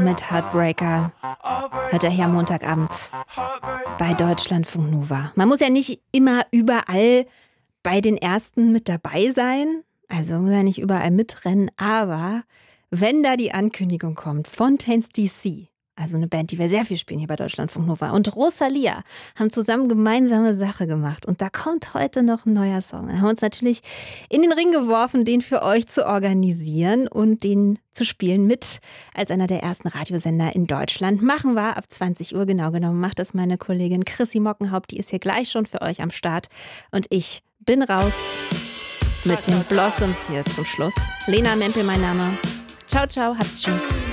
mit Heartbreaker. Hört er hier am Montagabend bei Deutschlandfunk Nova. Man muss ja nicht immer überall bei den Ersten mit dabei sein. Also muss ja nicht überall mitrennen. Aber wenn da die Ankündigung kommt, Fontaines DC, also eine Band, die wir sehr viel spielen hier bei Deutschlandfunk Nova, und Rosalia haben zusammen gemeinsame Sache gemacht. Und da kommt heute noch ein neuer Song. Da haben wir uns natürlich in den Ring geworfen, den für euch zu organisieren und den zu spielen mit als einer der ersten Radiosender in Deutschland. Machen wir ab 20 Uhr, genau genommen macht das meine Kollegin Chrissy Mockenhaupt. Die ist hier gleich schon für euch am Start. Und ich bin raus mit den Blossoms hier zum Schluss. Lena Mempel mein Name. Ciao, ciao, habt's schön.